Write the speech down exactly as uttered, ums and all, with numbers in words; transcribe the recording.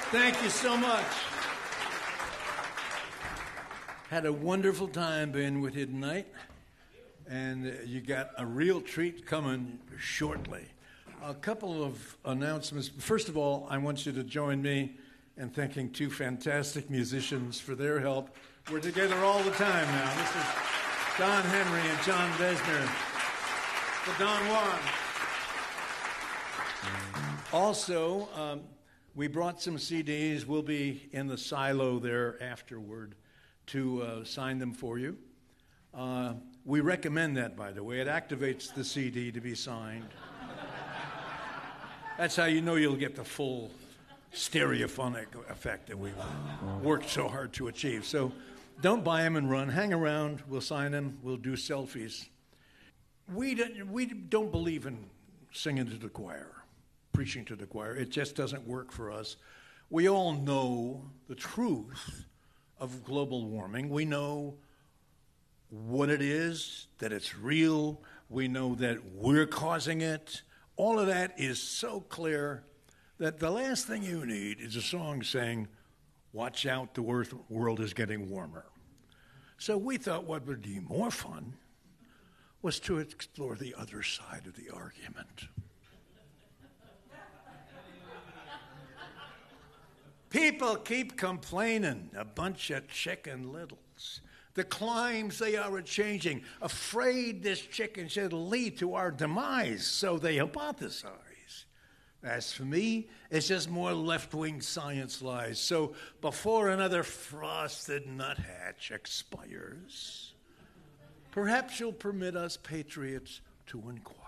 Thank you so much. Had a wonderful time being with you tonight, and uh, you got a real treat coming shortly. A couple of announcements. First of all, I want you to join me in thanking two fantastic musicians for their help. We're together all the time now. This is Don Henry and John Vesner for Don Juan. Also, um, we brought some C Ds. We'll be in the silo there afterward to uh, sign them for you. Uh, we recommend that, by the way. It activates the C D to be signed. That's how you know you'll get the full stereophonic effect that we worked so hard to achieve. So don't buy them and run. Hang around. We'll sign them. We'll do selfies. We don't, we don't believe in singing to the choir, preaching to the choir. It just doesn't work for us. We all know the truth of global warming. We know what it is, that it's real. We know that we're causing it. All of that is so clear that the last thing you need is a song saying, watch out, the world is getting warmer. So we thought what would be more fun was to explore the other side of the argument. People keep complaining, a bunch of chicken littles. The climes they are a-changing, afraid this chicken should lead to our demise, so they hypothesize. As for me, it's just more left-wing science lies. So before another frosted nuthatch expires, perhaps you'll permit us patriots to inquire.